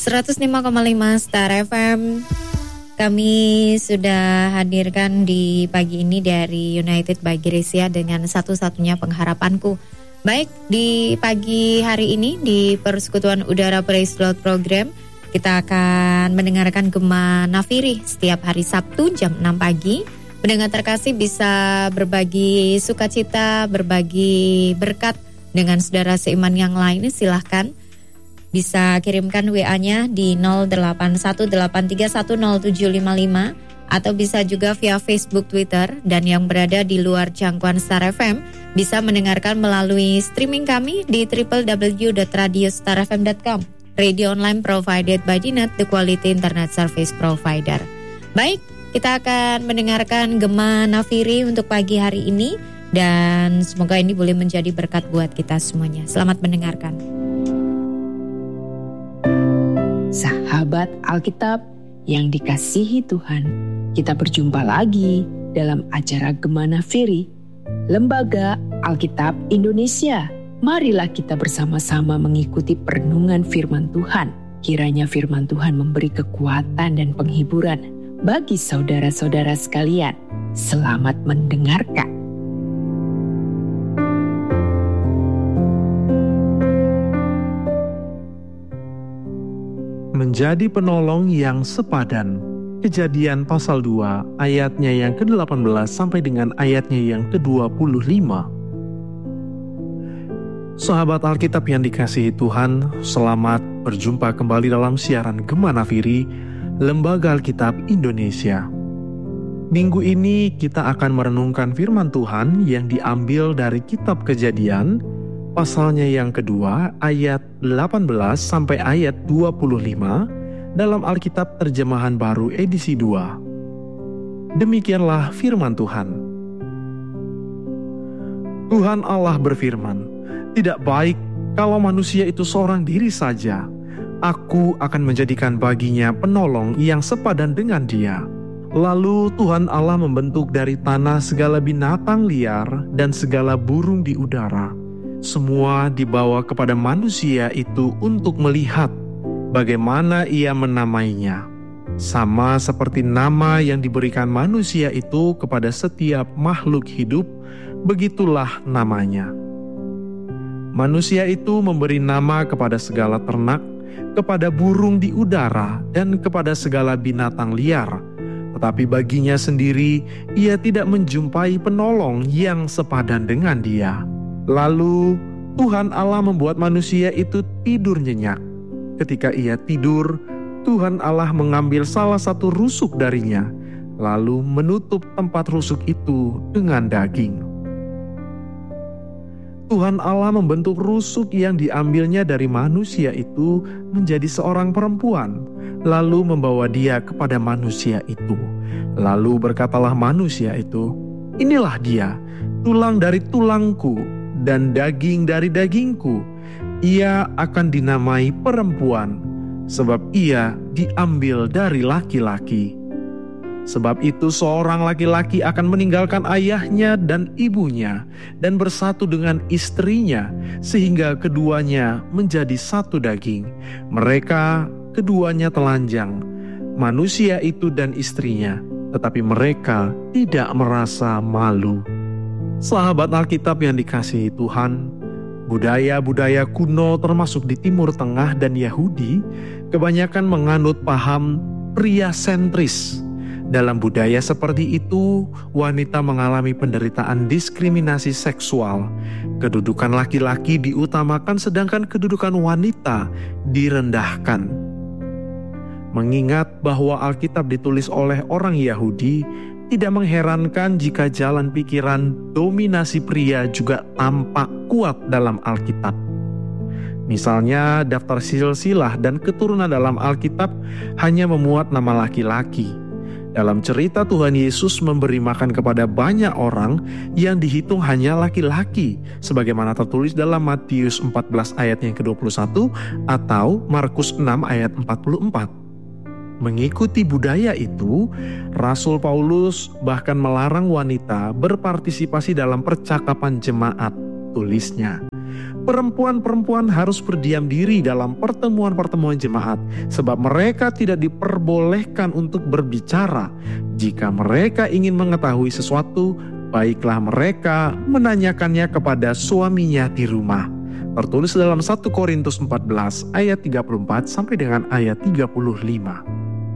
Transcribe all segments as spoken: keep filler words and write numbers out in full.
seratus lima koma lima Star F M. Kami sudah hadirkan di pagi ini dari United by Gracia dengan satu-satunya pengharapanku. Baik, di pagi hari ini di Persekutuan Udara Praise Lord Program, kita akan mendengarkan Gema Nafiri setiap hari Sabtu jam enam pagi. Pendengar terkasih bisa berbagi sukacita, berbagi berkat dengan saudara seiman yang lain. Silahkan bisa kirimkan W A-nya di nol delapan satu delapan tiga satu nol tujuh lima lima atau bisa juga via Facebook, Twitter, dan yang berada di luar jangkauan Star F M bisa mendengarkan melalui streaming kami di w w w dot radio star f m dot com. Radio online provided by Dinet, the quality internet service provider. Baik, kita akan mendengarkan Gema Nafiri untuk pagi hari ini dan semoga ini boleh menjadi berkat buat kita semuanya. Selamat mendengarkan. Sahabat Alkitab yang dikasihi Tuhan, kita berjumpa lagi dalam acara Gema Nafiri, Lembaga Alkitab Indonesia. Marilah kita bersama-sama mengikuti perenungan firman Tuhan. Kiranya firman Tuhan memberi kekuatan dan penghiburan bagi saudara-saudara sekalian. Selamat mendengarkan. Menjadi penolong yang sepadan. Kejadian pasal dua ayatnya yang ke delapan belas sampai dengan ayatnya yang ke dua puluh lima. Sahabat Alkitab yang dikasihi Tuhan, selamat berjumpa kembali dalam siaran Gema Nafiri, Lembaga Alkitab Indonesia. Minggu ini kita akan merenungkan firman Tuhan yang diambil dari kitab Kejadian, pasalnya yang kedua, ayat delapan belas sampai ayat dua puluh lima dalam Alkitab Terjemahan Baru edisi dua. Demikianlah firman Tuhan. Tuhan Allah berfirman, "Tidak baik kalau manusia itu seorang diri saja. Aku akan menjadikan baginya penolong yang sepadan dengan dia." Lalu Tuhan Allah membentuk dari tanah segala binatang liar dan segala burung di udara. Semua dibawa kepada manusia itu untuk melihat bagaimana ia menamainya. Sama seperti nama yang diberikan manusia itu kepada setiap makhluk hidup, begitulah namanya. Manusia itu memberi nama kepada segala ternak, kepada burung di udara, dan kepada segala binatang liar. Tetapi baginya sendiri, ia tidak menjumpai penolong yang sepadan dengan dia. Lalu Tuhan Allah membuat manusia itu tidur nyenyak. Ketika ia tidur, Tuhan Allah mengambil salah satu rusuk darinya, lalu menutup tempat rusuk itu dengan daging. Tuhan Allah membentuk rusuk yang diambilnya dari manusia itu menjadi seorang perempuan, lalu membawa dia kepada manusia itu. Lalu berkatalah manusia itu, "Inilah dia, tulang dari tulangku dan daging dari dagingku. Ia akan dinamai perempuan, sebab ia diambil dari laki-laki. Sebab itu seorang laki-laki akan meninggalkan ayahnya dan ibunya dan bersatu dengan istrinya, sehingga keduanya menjadi satu daging. Mereka keduanya telanjang, manusia itu dan istrinya, tetapi mereka tidak merasa malu." Sahabat Alkitab yang dikasihi Tuhan, budaya-budaya kuno termasuk di Timur Tengah dan Yahudi kebanyakan menganut paham pria sentris. Dalam budaya seperti itu, wanita mengalami penderitaan diskriminasi seksual. Kedudukan laki-laki diutamakan sedangkan kedudukan wanita direndahkan. Mengingat bahwa Alkitab ditulis oleh orang Yahudi, tidak mengherankan jika jalan pikiran dominasi pria juga tampak kuat dalam Alkitab. Misalnya, daftar silsilah dan keturunan dalam Alkitab hanya memuat nama laki-laki. Dalam cerita Tuhan Yesus memberi makan kepada banyak orang yang dihitung hanya laki-laki, sebagaimana tertulis dalam Matius empat belas ayat yang ke dua puluh satu atau Markus enam ayat empat puluh empat. Mengikuti budaya itu, Rasul Paulus bahkan melarang wanita berpartisipasi dalam percakapan jemaat, tulisnya. Perempuan-perempuan harus berdiam diri dalam pertemuan-pertemuan jemaat, sebab mereka tidak diperbolehkan untuk berbicara. Jika mereka ingin mengetahui sesuatu, baiklah mereka menanyakannya kepada suaminya di rumah. Tertulis dalam satu Korintus empat belas ayat tiga puluh empat sampai dengan ayat tiga puluh lima.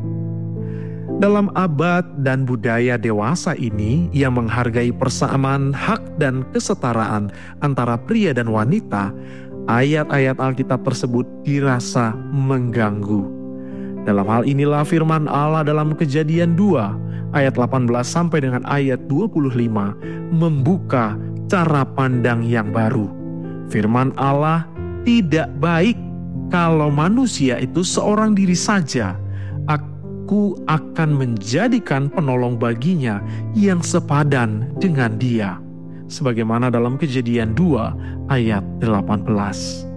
Dalam abad dan budaya dewasa ini yang menghargai persamaan hak dan kesetaraan antara pria dan wanita, ayat-ayat Alkitab tersebut dirasa mengganggu. Dalam hal inilah firman Allah dalam Kejadian dua ayat delapan belas sampai dengan ayat dua puluh lima membuka cara pandang yang baru. Firman Allah, tidak baik kalau manusia itu seorang diri saja. Aku akan menjadikan penolong baginya yang sepadan dengan dia. Sebagaimana dalam Kejadian dua ayat delapan belas.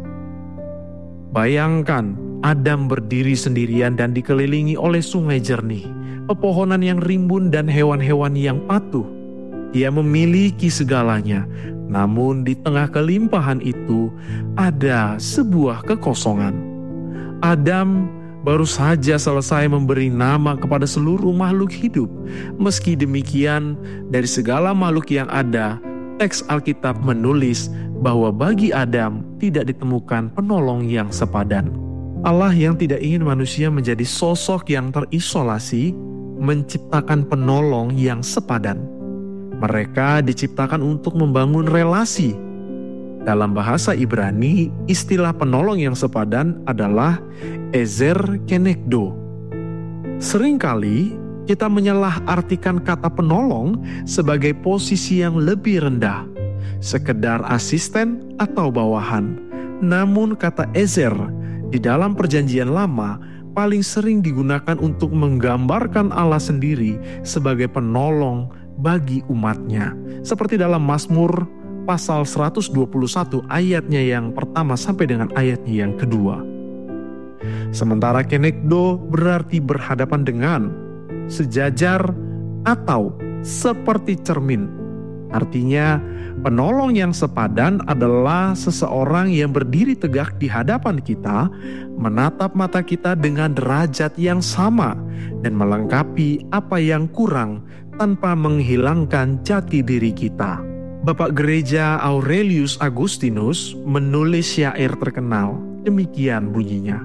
Bayangkan Adam berdiri sendirian dan dikelilingi oleh sungai jernih, pepohonan yang rimbun dan hewan-hewan yang patuh. Dia memiliki segalanya, namun di tengah kelimpahan itu ada sebuah kekosongan. Adam baru saja selesai memberi nama kepada seluruh makhluk hidup. Meski demikian, dari segala makhluk yang ada, teks Alkitab menulis bahwa bagi Adam tidak ditemukan penolong yang sepadan. Allah yang tidak ingin manusia menjadi sosok yang terisolasi, menciptakan penolong yang sepadan. Mereka diciptakan untuk membangun relasi. Dalam bahasa Ibrani, istilah penolong yang sepadan adalah ezer kenegdo. Seringkali kita menyalahartikan kata penolong sebagai posisi yang lebih rendah, sekedar asisten atau bawahan. Namun kata ezer di dalam Perjanjian Lama paling sering digunakan untuk menggambarkan Allah sendiri sebagai penolong bagi umatnya. Seperti dalam Mazmur pasal seratus dua puluh satu ayatnya yang pertama sampai dengan ayatnya yang kedua. Sementara kenegdo berarti berhadapan dengan, sejajar, atau seperti cermin. Artinya, penolong yang sepadan adalah seseorang yang berdiri tegak di hadapan kita, menatap mata kita dengan derajat yang sama, dan melengkapi apa yang kurang tanpa menghilangkan jati diri kita. Bapak Gereja Aurelius Agustinus menulis syair terkenal, demikian bunyinya.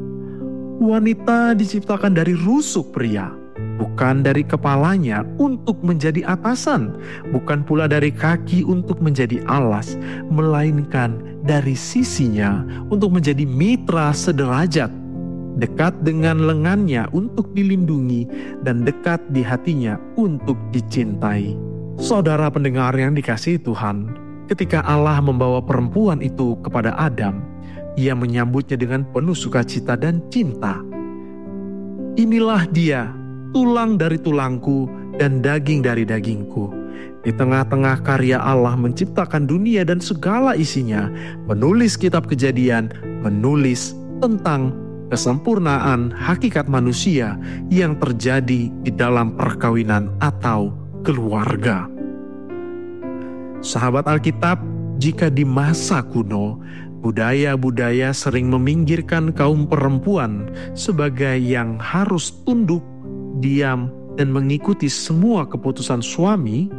Wanita diciptakan dari rusuk pria, bukan dari kepalanya untuk menjadi atasan, bukan pula dari kaki untuk menjadi alas, melainkan dari sisinya untuk menjadi mitra sederajat, dekat dengan lengannya untuk dilindungi, dan dekat di hatinya untuk dicintai. Saudara pendengar yang dikasihi Tuhan, ketika Allah membawa perempuan itu kepada Adam, Ia menyambutnya dengan penuh sukacita dan cinta. Inilah dia, tulang dari tulangku dan daging dari dagingku. Di tengah-tengah karya Allah menciptakan dunia dan segala isinya, menulis kitab Kejadian, menulis tentang kesempurnaan hakikat manusia yang terjadi di dalam perkawinan atau keluarga. Sahabat Alkitab, jika di masa kuno, budaya-budaya sering meminggirkan kaum perempuan sebagai yang harus tunduk, diam, dan mengikuti semua keputusan suami,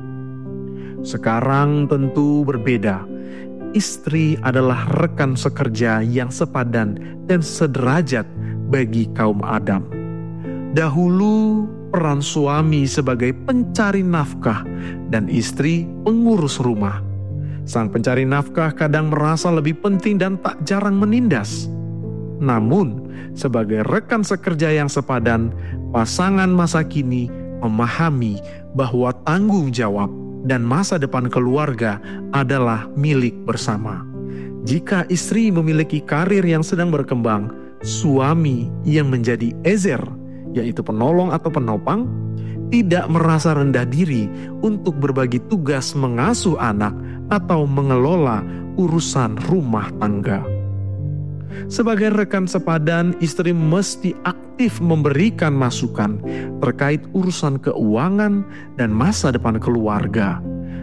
sekarang tentu berbeda. Istri adalah rekan sekerja yang sepadan dan sederajat bagi kaum Adam. Dahulu, peran suami sebagai pencari nafkah dan istri pengurus rumah. Sang pencari nafkah kadang merasa lebih penting dan tak jarang menindas. Namun, sebagai rekan sekerja yang sepadan, pasangan masa kini memahami bahwa tanggung jawab dan masa depan keluarga adalah milik bersama. Jika istri memiliki karir yang sedang berkembang, suami yang menjadi ezer, yaitu penolong atau penopang, tidak merasa rendah diri untuk berbagi tugas mengasuh anak atau mengelola urusan rumah tangga. Sebagai rekan sepadan, istri mesti aktif memberikan masukan terkait urusan keuangan dan masa depan keluarga.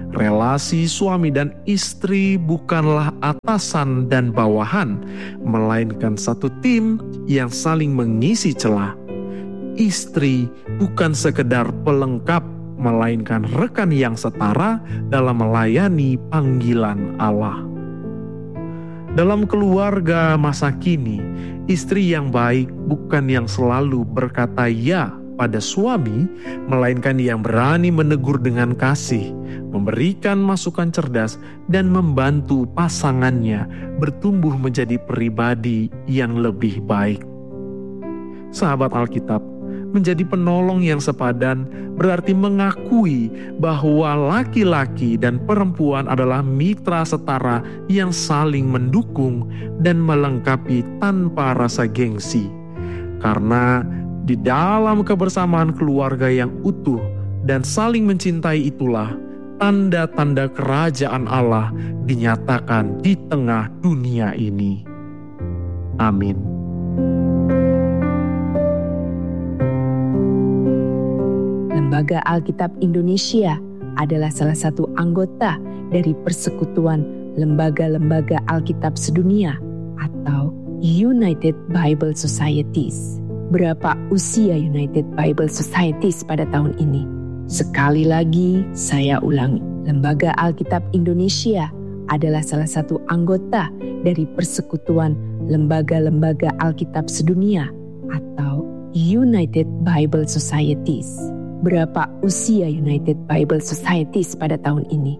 relasi suami dan istri bukanlah atasan dan bawahan, melainkan satu tim yang saling mengisi celah. Istri bukan sekedar pelengkap, melainkan rekan yang setara dalam melayani panggilan Allah. Dalam keluarga masa kini, istri yang baik bukan yang selalu berkata ya pada suami, melainkan yang berani menegur dengan kasih, memberikan masukan cerdas, dan membantu pasangannya bertumbuh menjadi pribadi yang lebih baik. Sahabat Alkitab, menjadi penolong yang sepadan berarti mengakui bahwa laki-laki dan perempuan adalah mitra setara yang saling mendukung dan melengkapi tanpa rasa gengsi. Karena di dalam kebersamaan keluarga yang utuh dan saling mencintai itulah tanda-tanda kerajaan Allah dinyatakan di tengah dunia ini. Amin. Lembaga Alkitab Indonesia adalah salah satu anggota dari Persekutuan Lembaga-Lembaga Alkitab Sedunia atau United Bible Societies. Berapa usia United Bible Societies pada tahun ini? Sekali lagi saya ulangi, Lembaga Alkitab Indonesia adalah salah satu anggota dari Persekutuan Lembaga-Lembaga Alkitab Sedunia atau United Bible Societies. Berapa usia United Bible Societies pada tahun ini?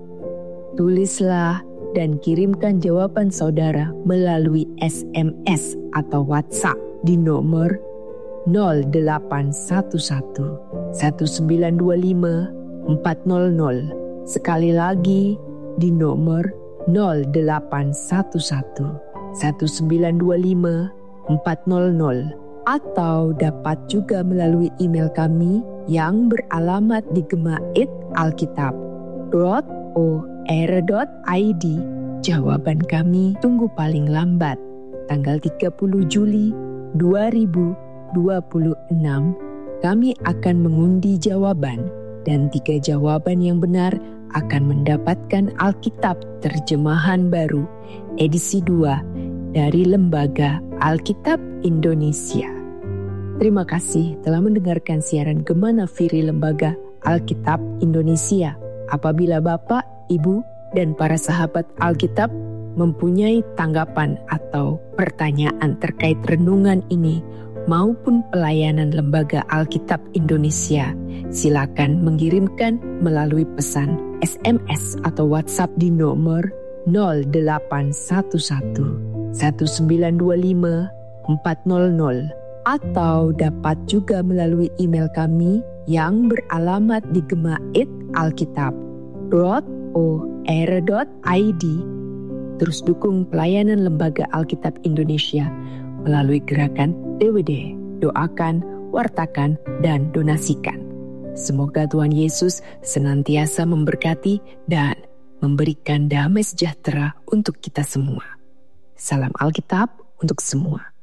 Tulislah dan kirimkan jawaban saudara melalui S M S atau WhatsApp di nomor nol delapan satu satu satu sembilan dua lima empat nol nol. Sekali lagi di nomor nol delapan satu satu satu sembilan dua lima empat nol nol, atau dapat juga melalui email kami yang beralamat di gemaet alkitab dot or dot i d. Jawaban kami tunggu paling lambat tanggal tiga puluh Juli dua ribu dua puluh enam. Kami akan mengundi jawaban dan tiga jawaban yang benar akan mendapatkan Alkitab terjemahan baru edisi dua dari Lembaga Alkitab Indonesia. Terima kasih telah mendengarkan siaran Gemana Firi Lembaga Alkitab Indonesia. Apabila Bapak, Ibu, dan para sahabat Alkitab mempunyai tanggapan atau pertanyaan terkait renungan ini maupun pelayanan Lembaga Alkitab Indonesia, silakan mengirimkan melalui pesan S M S atau WhatsApp di nomor nol delapan satu satu satu sembilan dua lima empat nol nol, atau dapat juga melalui email kami yang beralamat di gemaet alkitab dot or dot i d. Terus dukung pelayanan Lembaga Alkitab Indonesia melalui gerakan D W D, doakan, wartakan, dan donasikan. Semoga Tuhan Yesus senantiasa memberkati dan memberikan damai sejahtera untuk kita semua. Salam Alkitab untuk semua.